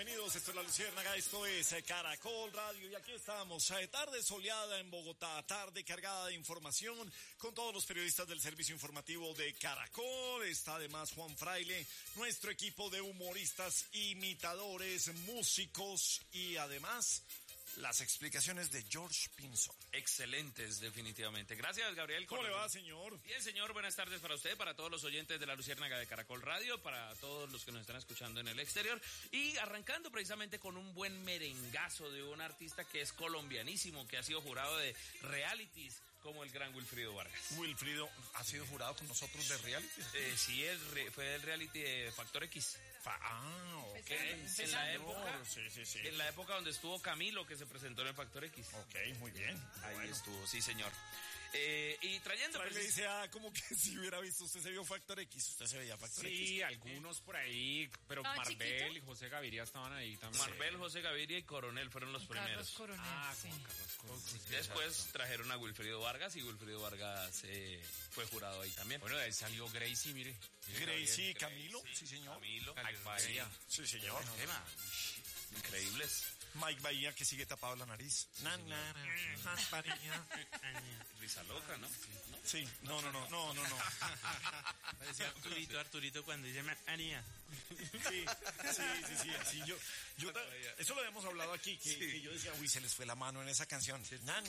bienvenidos. Esto es La Luciérnaga, esto es Caracol Radio y aquí estamos. Tarde soleada en Bogotá, tarde cargada de información con todos los periodistas del servicio informativo de Caracol. Está además Juan Fraile, nuestro equipo de humoristas, imitadores, músicos y además las explicaciones de George Pinzón. Excelentes, definitivamente. Gracias, Gabriel. ¿Cómo le va, señor? Bien, señor. Buenas tardes para usted, para todos los oyentes de La Luciérnaga de Caracol Radio, para todos los que nos están escuchando en el exterior. Y arrancando precisamente con un buen merengazo de un artista que es colombianísimo, que ha sido jurado de realities, como el gran Wilfrido Vargas. Wilfrido ha sido jurado con nosotros de reality. Sí, fue del reality de Factor X. Ok. En la época, sí. En la época donde estuvo Camilo, que se presentó en el Factor X. Ok, muy bien. Ahí estuvo, sí, señor. Y trayendo... Le dice, como que si hubiera visto, usted se vio Factor X, usted se veía Factor X. Sí, algunos por ahí, pero Marbel y José Gaviria estaban ahí también. Marbel, José Gaviria y Coronel fueron los primeros. Coronel, sí. Juan Carlos Coronel. Sí, después trajeron a Wilfrido Vargas y Wilfrido Vargas fue jurado ahí también. Bueno, de ahí salió Gracie, mire. Gracie y Camilo, sí señor. Camilo, Mike Bahía. Sí señor. Increíbles. Mike Bahía que sigue tapado la nariz. Risa loca, ¿no? Sí, no. Parecía Arturito cuando dice María. Sí, así eso lo habíamos hablado aquí, que yo decía, uy, se les fue la mano en esa canción.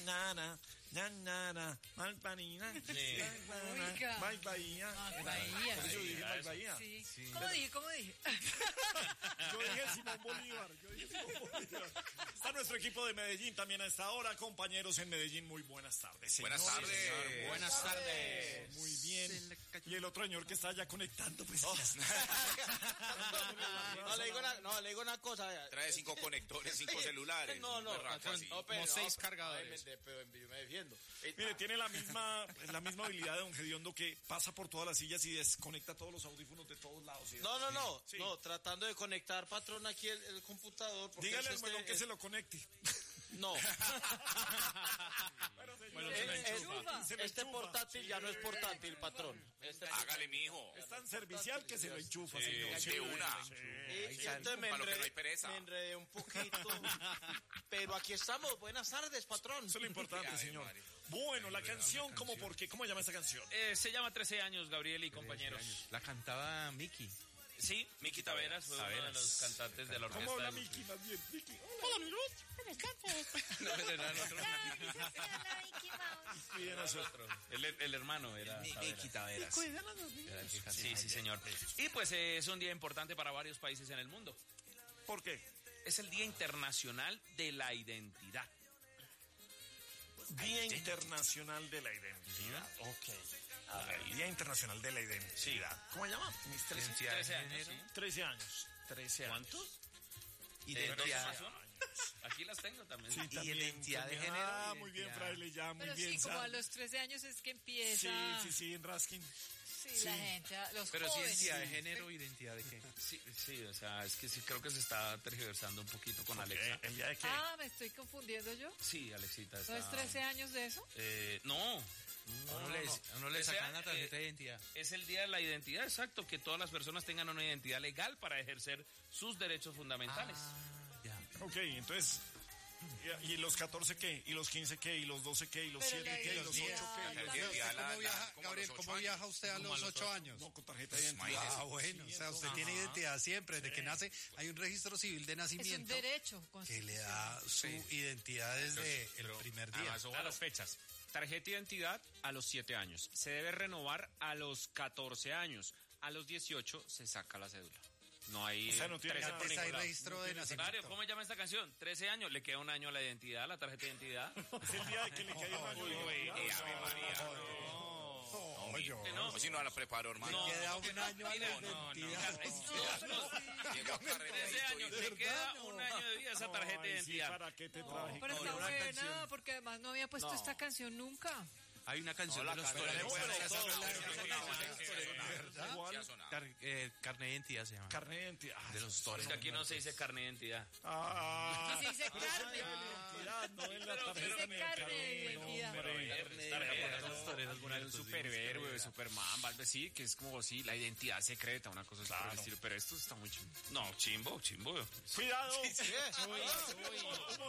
Malpanina. Mike Bahía. Por eso dije Mike Bahía. Sí. ¿Cómo dije? Yo dije Simón Bolívar. Está nuestro equipo de Medellín también a esta hora, compañeros en Medellín. Muy buenas tardes, señores. Buenas tardes. Muy bien. Y el otro señor que está ya conectando, pues. Le digo una cosa. Trae 5 conectores, 5 celulares. No, Como 6 cargadores. Pero me defiendo. Mire, tiene la misma habilidad de don Gediondo, que pasa por todas las sillas y desconecta todos los audífonos de todos lados. No, tratando de conectar, patrón, aquí el computador. Dígale al melón que se lo conecte. No. Bueno, Este portátil ya no es portátil, patrón. Hágale, mijo. Es tan servicial que se lo enchufa, señor. De una. Entonces me Para lo que no hay pereza. enredé un poquito. Pero aquí estamos. Buenas tardes, patrón. Eso es lo importante, señor. Bueno, la canción, ¿cómo llama esta canción? Se llama 13 años, Gabriel y compañeros. La cantaba Miki. Sí, Miki Taveras fue uno de los cantantes de la orquesta. ¿Cómo habla Miki más bien? Miki. Hola, amigos. ¿Cómo están? El hermano era Miki Taveras. Sí, señor. Y pues es un día importante para varios países en el mundo. ¿Por qué? Es el Día Internacional de la Identidad. Día Internacional de la Identidad. Ok. A ver, Día Internacional de la Identidad. ¿Cómo se llama? 13 años. 13 años. ¿Cuántos? Identidad. Aquí las tengo también. Sí, Y identidad de género. Ah, muy bien, Fraile, ya, muy Pero bien. sí, como a los 13 años es que empieza. Sí, en Raskin. Sí, la gente, los Pero sí, jóvenes. identidad de género, identidad de qué. Sí, o sea, es que sí creo que se está tergiversando un poquito con Alexa. ¿El día de qué? ¿Me estoy confundiendo yo? Sí, Alexita está... ¿No es 13 años de eso? No. Uno le sacan la tarjeta de identidad. Es el Día de la Identidad, exacto, que todas las personas tengan una identidad legal para ejercer sus derechos fundamentales. Ya. Ok, entonces... ¿Y los 14 qué? ¿Y los 15 qué? ¿Y los 12 qué? ¿Y los 7 qué? ¿Y los 8 qué? Gabriel, ¿cómo viaja usted a los 8 años? No, con tarjeta de identidad. Bueno, o sea, usted tiene identidad siempre, desde que nace. Hay un registro civil de Es un nacimiento derecho que le da su identidad desde el primer día. Además, ojo a las fechas. Tarjeta de identidad a los 7 años. Se debe renovar a los 14 años. A los 18 se saca la cédula. No hay... O sea, no tiene 13 nada. por Antes hay ningún lado. registro de nacimiento. Mario, ¿cómo llama esta canción? 13 años, le queda un año a la identidad, la tarjeta de identidad. Es el día de que le cae un año. Ave María. No. O si no la preparo, hermano. Queda un año a la No. identidad. Llega a carrera 13 años, le queda un año de vida a esa tarjeta de Ay, sí, identidad. ¿para qué te traje? Pero está buena, porque además no había puesto esta canción nunca. Hay una canción de los toreros. Carne de identidad se llama. Carne de identidad. De los Es toreros. que aquí no se dice carne de identidad. Aquí se dice carne. No en la tarjeta Dice ni el carne carro, de identidad. Los toreros Un superhéroe, Superman, algo así, que es como si la identidad secreta, una cosa así por el estilo. Pero esto está muy chido. No, chimbo. Cuidado. Sí, Un